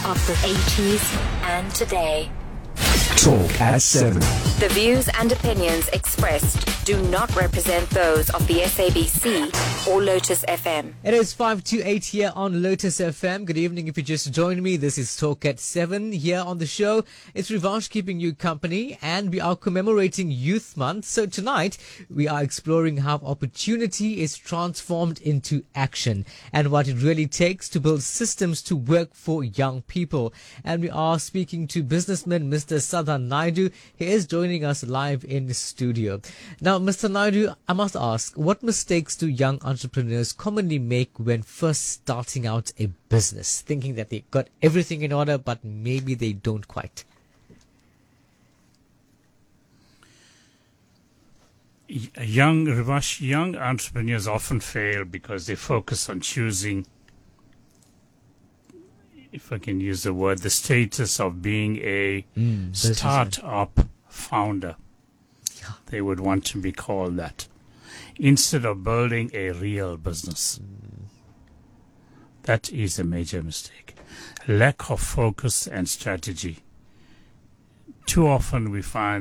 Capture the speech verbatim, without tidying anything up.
of the eighties and today. Talk at seven. The views and opinions expressed do not represent those of the S A B C or Lotus F M. It is five to eight here on Lotus F M. Good evening if you just joined me. This is Talk at seven here on the show. It's Rivash keeping you company, and we are commemorating Youth Month. So tonight we are exploring how opportunity is transformed into action and what it really takes to build systems to work for young people. And we are speaking to businessman Mister Sadhan Naidu. He is joining us live in the studio. Now, Mister Naidu, I must ask, what mistakes do young entrepreneurs commonly make when first starting out a business, thinking that they got everything in order, but maybe they don't quite? Young, Rivash, young entrepreneurs often fail because they focus on choosing, if I can use the word, the status of being a Mm, start-up founder. Yeah. They would want to be called that, instead of building a real business. Mm. That is a major mistake. Lack of focus and strategy. Too often we find